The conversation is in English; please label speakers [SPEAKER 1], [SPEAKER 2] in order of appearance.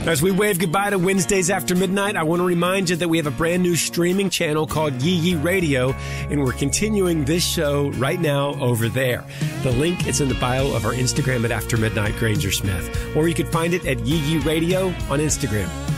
[SPEAKER 1] As we wave goodbye to Wednesdays after midnight, I want to remind you that we have a brand new streaming channel called Yee Yee Radio, and we're continuing this show right now over there. The link is in the bio of our Instagram at After Midnight Granger Smith, or you could find it at Yee Yee Radio on Instagram.